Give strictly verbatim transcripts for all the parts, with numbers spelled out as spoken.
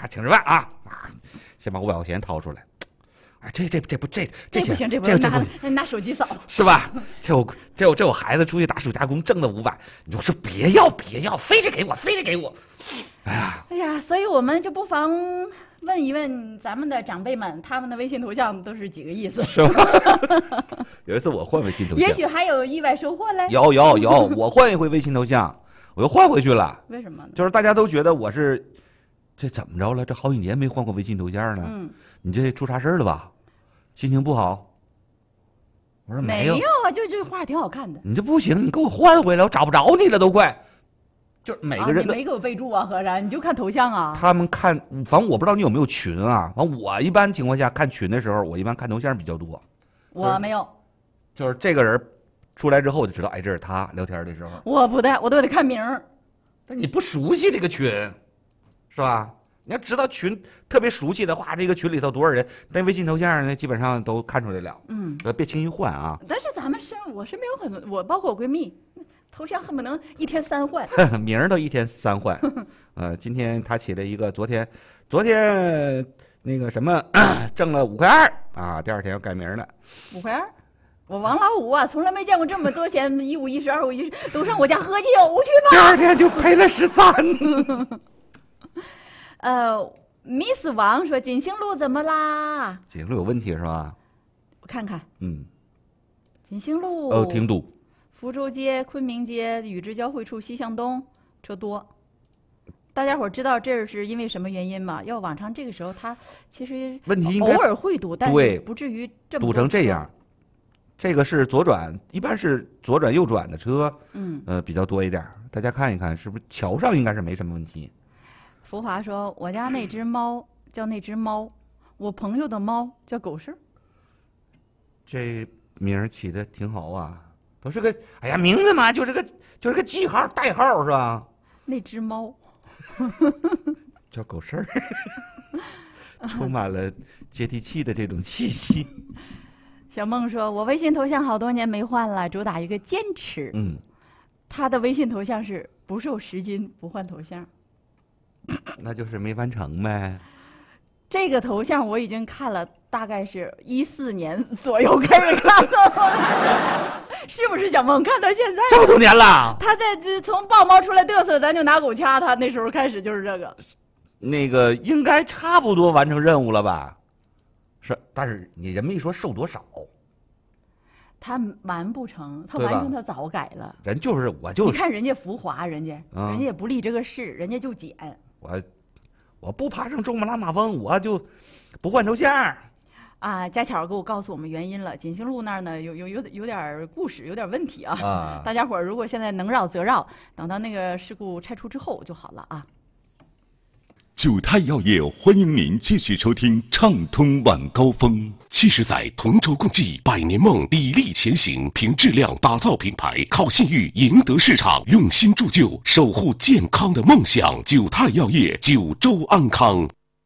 请吃饭啊啊！先把五百块钱掏出来。哎，这这这不这这不行，这不这拿拿手机扫是吧？这我这我这我孩子出去打暑假工挣的五百，你就说别要别要，非得给我，非得给我。哎呀， 哎呀，所以我们就不妨问一问咱们的长辈们，他们的微信头像都是几个意思？ 是吧？有一次我换微信头像， 也许还有意外收获嘞。 有有有，我换一回微信头像，我又换回去了。 为什么呢？ 就是大家都觉得我是，这怎么着了？这好几年没换过微信头像了。 嗯， 你这出啥事了吧？心情不好？我说没有， 有啊，就这画挺好看的。 你这不行，你给我换回来，我找不着你了，都快。就是每个人、 啊、你没给我备注啊，合着你就看头像啊？ 他们看，反正我不知道你有没有群啊。反正我一般情况下看群的时候，我一般看头像比较多。 我没有， 就是这个人出来之后，我就知道，哎，这是他聊天的时候。 我不带，我都得看名儿。 但你不熟悉这个群，是吧？你要知道群特别熟悉的话，这个群里头多少人，那微信头像呢，基本上都看出来了。 嗯， 呃，别轻易换啊。 但是咱们身，我身边有很多，我包括我闺蜜，头像恨不能一天三换， 名儿都一天三换。呃，今天他起了一个，昨天，昨天那个什么挣了五块二啊，第二天要改名了。 五块二。我王老五啊，从来没见过这么多钱，一五一十，二五一十，都上我家喝酒去吧。 第二天就赔了十三。 呃 ，Miss 王说锦兴路怎么啦？ 锦兴路有问题是吧？ 我看看， 嗯， 锦兴路呃，挺堵。 福州街、昆明街与之交汇处西向东车多。大家伙知道这是因为什么原因吗？要往常这个时候，它其实问题应该偶尔会堵，但是不至于这么堵成这样。这个是左转，一般是左转右转的车， 嗯， 呃，比较多一点。大家看一看，是不是桥上应该是没什么问题？ 福华说：“我家那只猫叫那只猫，我朋友的猫叫狗剩。” 这名儿起的挺好啊，都是个哎呀名字嘛，就是个就是个记号代号是吧？ 那只猫叫狗剩儿，充满了接地气的这种气息。 小梦说：“我微信头像好多年没换了，主打一个坚持。” 嗯， 他的微信头像是不受十斤不换头像。 那就是没完成呗。 这个头像我已经看了，大概是一四年左右开始看的，是不是小梦？看到现在这么多年了。 他在这从豹猫出来嘚瑟，咱就拿狗掐他。那时候开始就是这个。 那个应该差不多完成任务了吧？是，但是你人们一说瘦多少， 他完不成，他完成他早改了。 人就是我就是。 你看人家福华，人家、 嗯、 人家也不立这个事，人家就减。 我我不爬上珠穆朗玛峰，我就不换头像。 啊，佳巧给我告诉我们原因了。锦兴路那儿呢，有有有有点故事，有点问题啊。 啊大家伙儿如果现在能绕则绕，等到那个事故拆除之后就好了啊。 九泰药业欢迎您继续收听畅通晚高峰。七十载同舟共济，百年梦砥砺前行，凭质量打造品牌，靠信誉赢得市场，用心铸就，守护健康的梦想。九泰药业，九州安康。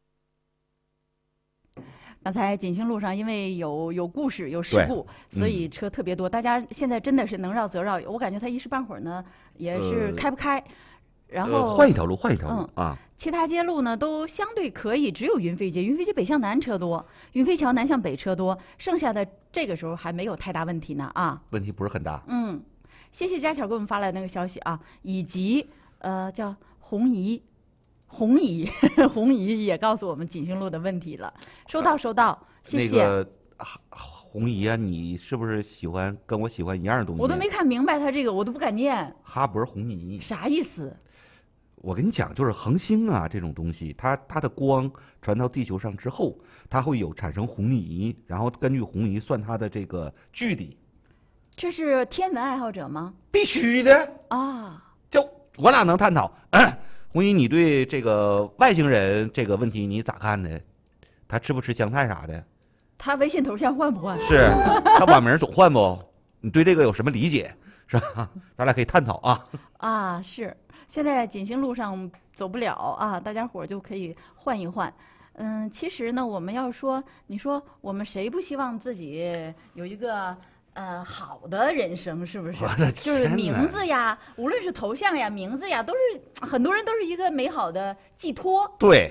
刚才锦兴路上因为有有故事有事故，所以车特别多。大家现在真的是能绕则绕，我感觉他一时半会儿呢也是开不开。呃然后换、呃、一条路，换一条路、 嗯、 啊！ 其他街路呢都相对可以，只有云飞街，云飞街北向南车多，云飞桥南向北车多，剩下的这个时候还没有太大问题呢啊。 问题不是很大。 嗯，谢谢佳巧给我们发来那个消息啊，以及呃叫红姨，红姨红姨也告诉我们锦兴路的问题了，收到收到，谢谢。 那个红姨啊，你是不是喜欢跟我喜欢一样的东西？ 我都没看明白他这个，我都不敢念。 哈勃红泥啥意思？ 我跟你讲，就是恒星啊这种东西，它它的光传到地球上之后，它会有产生红移，然后根据红移算它的这个距离。 这是天文爱好者吗？ 必须的啊！ 就我俩能探讨。嗯、红姨，你对这个外星人这个问题你咋看呢？他吃不吃香菜啥的？ 他微信头像换不换？ 是他网名总换不？你对这个有什么理解？是吧？咱俩可以探讨啊。 啊，是。现在锦兴路上走不了啊，大家伙就可以换一换。嗯，其实呢，我们要说，你说我们谁不希望自己有一个呃好的人生，是不是？就是名字呀，无论是头像呀、名字呀，都是很多人都是一个美好的寄托。 对。